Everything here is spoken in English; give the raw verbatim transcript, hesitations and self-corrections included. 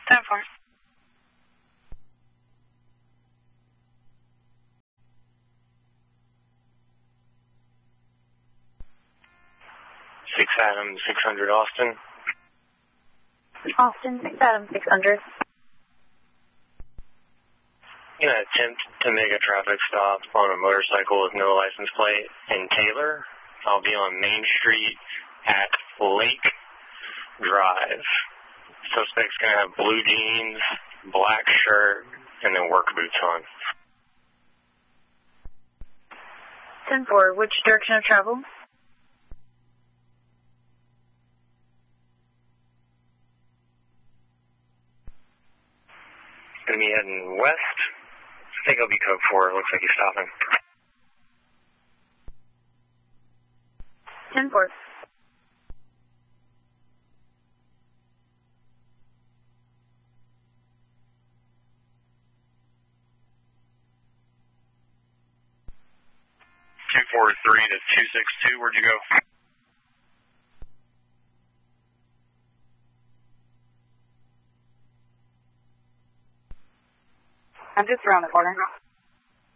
ten four. six Adam, six hundred Austin. Austin, six Adam, six hundred. I'm going to attempt to make a traffic stop on a motorcycle with no license plate in Taylor. I'll be on Main Street at Lake Drive. Suspect's going to have blue jeans, black shirt, and then work boots on. ten four, which direction of travel? Going to be heading west. I think I'll be code four. Looks like he's stopping. ten four. two four three to two six two, where'd you go? I'm just around the corner.